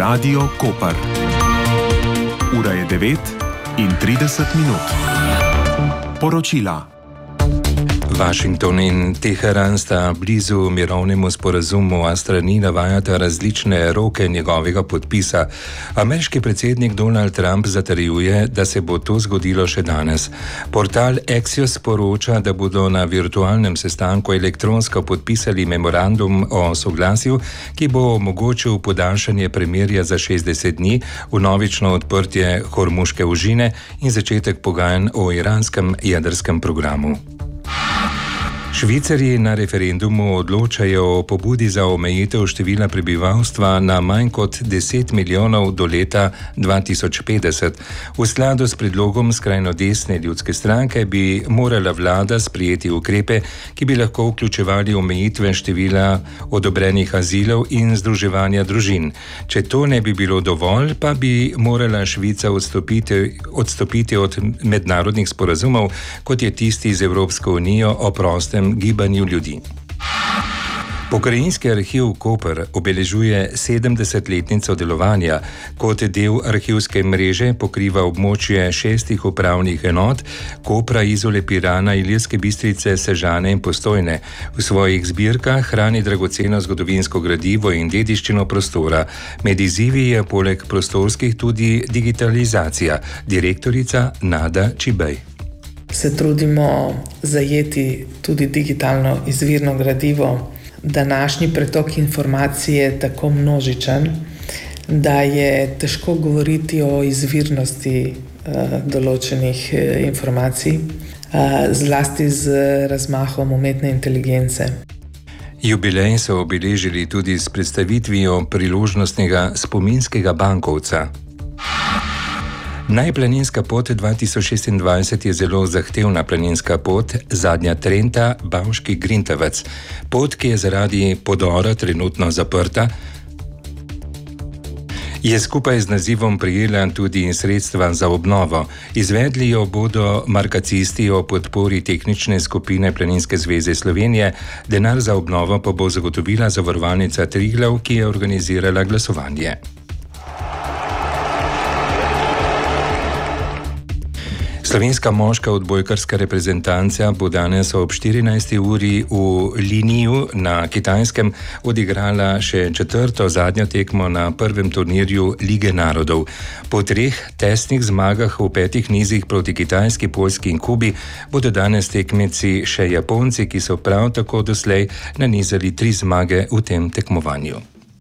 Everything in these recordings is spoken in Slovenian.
Radio Koper. Ura je 9:30. Poročila. Washington in Teheran sta blizu mirovnemu sporazumu, a strani navajata različne roke njegovega podpisa. Ameriški predsednik Donald Trump zatrjuje, da se bo to zgodilo še danes. Portal Axios poroča, da bodo na virtualnem sestanku elektronsko podpisali memorandum o soglasju, ki bo omogočil podaljšanje premirja za 60 dni, vnovično odprtje Hormuške ožine in začetek pogajanj o iranskem jedrskem programu. Švicarji na referendumu odločajo o pobudi za omejitev števila prebivalstva na manj kot 10 milijonov do leta 2050. V skladu s predlogom skrajno desne ljudske stranke bi morala vlada sprejeti ukrepe, ki bi lahko vključevali omejitve števila odobrenih azilov in združevanja družin. Če to ne bi bilo dovolj, pa bi morala Švica odstopiti od mednarodnih sporazumov, kot je tisti z Evropsko unijo o prostem gibanju ljudi. Pokrajinski arhiv Koper obeležuje 70-letnico delovanja. Kot del arhivske mreže pokriva območje 6 upravnih enot Kopra, Izole, Pirana, Ilirske Bistrice, Sežane in Postojne. V svojih zbirkah hrani dragoceno zgodovinsko gradivo in dediščino prostora. Med izzivi je poleg prostorskih tudi digitalizacija. Direktorica Nada Čibej. Se trudimo zajeti tudi digitalno izvirno gradivo. Današnji pretok informacij je tako množičen, da je težko govoriti o izvirnosti določenih informacij, zlasti z razmahom umetne inteligence. Jubilej so obeležili tudi s predstavitvijo priložnostnega spominskega bankovca. Najplaninska pot 2026 je zelo zahtevna planinska pot, zadnja Trenta, Bavški Grintavec. Pot, ki je zaradi podora trenutno zaprta, je skupaj z nazivom prejela tudi sredstva za obnovo. Izvedli jo bodo markacisti o podpori tehnične skupine Planinske zveze Slovenije, denar za obnovo pa bo zagotovila zavarovalnica Triglav, ki je organizirala glasovanje. Slovenska moška odbojkarska reprezentanca bo danes ob 14. uri v Liniju na Kitajskem odigrala še četrto zadnjo tekmo na prvem turnirju Lige narodov. Po 3 tesnih zmagah v 5 nizih proti Kitajski, Poljski in Kubi bodo danes tekmeci še Japonci, ki so prav tako doslej nanizali 3 zmage v tem tekmovanju.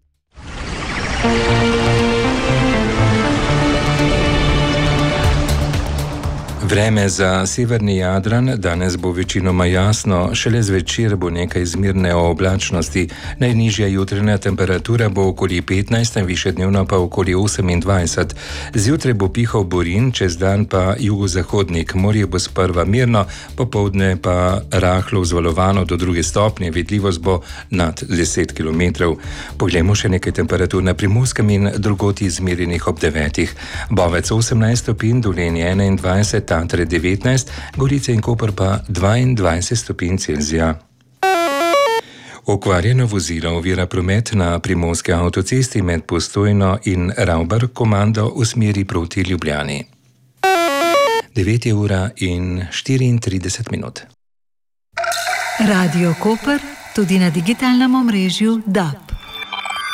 Vreme za severni Jadran danes bo večinoma jasno, šele zvečer bo nekaj zmirne oblačnosti. Najnižja jutranja temperatura bo okoli 15, višjednevna pa okoli 28. Zjutraj bo pihal burin, čez dan pa jugozahodnik. Morje bo sprva mirno, popoldne pa rahlo vzvalovano do 2 stopnje, vidljivost bo nad 10 km. Poglejmo še nekaj temperatur na Primorskem in drugod izmerjenih ob 9. Bovec 18 stopinj, Dolenje 21, Tatre 19, Gorice in Koper pa 22 stopinj Celzija. Okvarjeno vozilo ovira promet na primorski avtocesti med Postojno in Ravbar, komando v smeri proti Ljubljani. 9:34. Radio Koper tudi na digitalnem omrežju DAB.